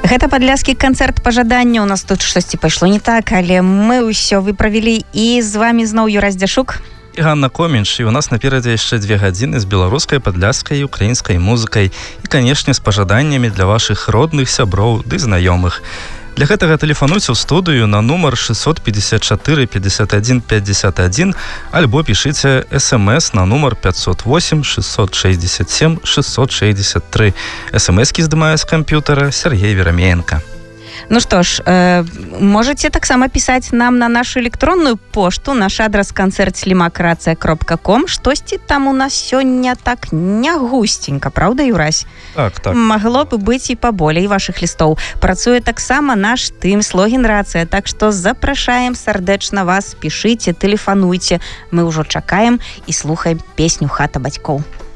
Гэта падляскі канцэрт пажадання. У нас тут штосьці пайшло не так, але мы ўсё выправілі. І з вами зноў Юрась Дзяшук і Ганна Комінч. І у нас наперадзе яшчэ 2 гадзіны з беларускай, падляскай і украінскай музыкай. І, канешне, з пажаданнямі для вашых родных, сяброў ды знаёмых. Для гэтага тэлефануйце ў студыю на нумар 654 51 51 альбо пішыце смс на нумар 508 667 663. СМС-кі здымае з камп'ютара Сергей Верамеенко. Ну што ж, можаце таксама пісаць нам на нашу электронную пошту. Наш адрас концертслимакрация.com. Штосьці там у нас сёння так не густенька, правда, Юрась? Так. Магло б быць і паболей вашых лістоў. Працуе таксама наш тымс Логін Рацыя, так што запрашаем сардэчна вас, пішыце, тэлефануйце. Мы ўжо чакаем і слухаем песню «Хата бацькоў».